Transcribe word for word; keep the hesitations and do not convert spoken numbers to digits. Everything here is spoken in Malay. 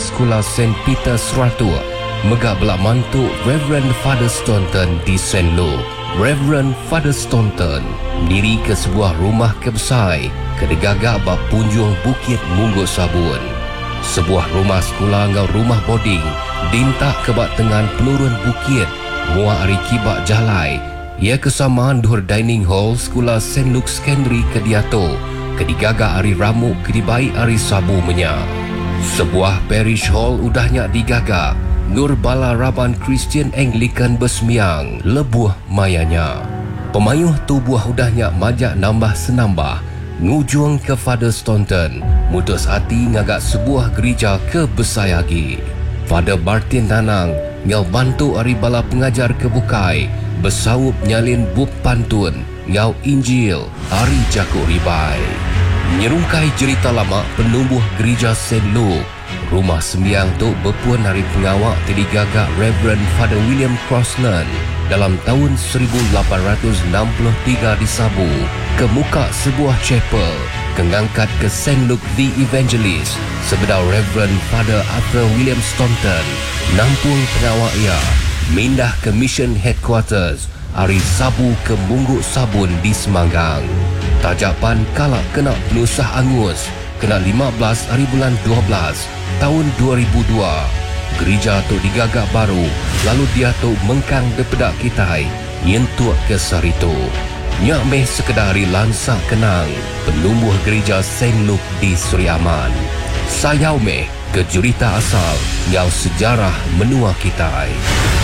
sekolah Saint Peter Seratua megak belak mantuk Reverend Father Staunton di Saint Luke. Reverend Father Staunton mendiri ke sebuah rumah kebesai kedegagak bak punjung Bukit Munggut Sabun. Sebuah rumah sekolah ngau rumah boarding dintak ke bak tengan penurun bukit muak ari kibak jalai. Ia kesamaan duhur dining hall sekolah Saint Luke Secondary Kediato kedigagak ari ramuk kedibai ari sabu menya. Sebuah parish hall udahnya digagak Nur Bala Raban Christian Anglican Besmiang lebuh mayanya. Pemayuh tubuh udahnya majak nambah senambah ngujung ke Father Staunton mutus hati ngagak sebuah gereja ke Besayagi. Father Martin Nanang ngau bantu ari bala pengajar kebukai bersaup nyalin bub pantun ngau Injil ari Jakuk Ribai. Nyerungkai cerita lama penumbuh gereja Saint Luke, rumah sembiang tu berpuan dari pengawak terdigagak Reverend Father William Crossland dalam tahun seribu lapan ratus enam puluh tiga di Sabu ke muka sebuah chapel kengangkat ke Saint Luke the Evangelist sebedau Reverend Father Arthur William Staunton nampung pengawak ia mindah ke Mission Headquarters ari Sabu ke Munggut Sabun di Semanggang. Tajapan kalak kena penusah angus kena lima belas hari bulan dua belas tahun dua ribu dua. Gereja tu digagak baru lalu dia tu mengkang depedak kitai nyentuak ke saritu. Nyak meh sekedar hari lansak kenang penumbuh gereja Saint Luke di Seri Aman. Sayau meh ke jurita asal yang sejarah menua kitai.